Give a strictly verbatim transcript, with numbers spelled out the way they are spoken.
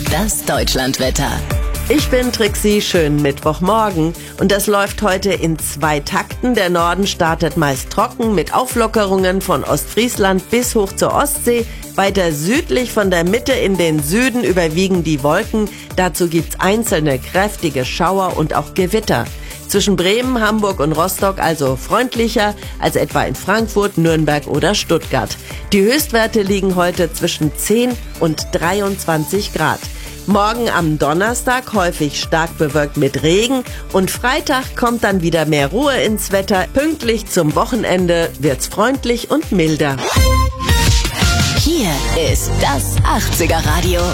Das Deutschlandwetter. Ich bin Trixie, schönen Mittwochmorgen. Und das läuft heute in zwei Takten. Der Norden startet meist trocken mit Auflockerungen von Ostfriesland bis hoch zur Ostsee. Weiter südlich von der Mitte in den Süden überwiegen die Wolken. Dazu gibt's einzelne kräftige Schauer und auch Gewitter. Zwischen Bremen, Hamburg und Rostock also freundlicher als etwa in Frankfurt, Nürnberg oder Stuttgart. Die Höchstwerte liegen heute zwischen zehn und dreiundzwanzig Grad. Morgen am Donnerstag häufig stark bewölkt mit Regen und Freitag kommt dann wieder mehr Ruhe ins Wetter. Pünktlich zum Wochenende wird's freundlich und milder. Hier ist das achtziger Radio.